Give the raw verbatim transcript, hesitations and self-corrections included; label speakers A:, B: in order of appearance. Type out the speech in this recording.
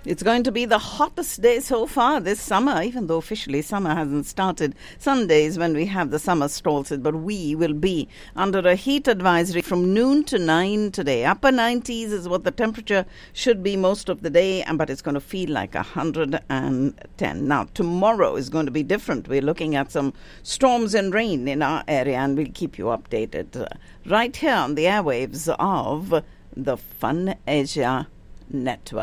A: It's going to be the hottest day so far this summer, even though officially summer hasn't started. Some days when we have the summer solstice, but we will be under a heat advisory from noon to nine today. Upper nineties is what the temperature should be most of the day, but it's going to feel like one hundred ten. Now, tomorrow is going to be different. We're looking at some storms and rain in our area, and we'll keep you updated uh, right here on the airwaves of the Fun Asia Network.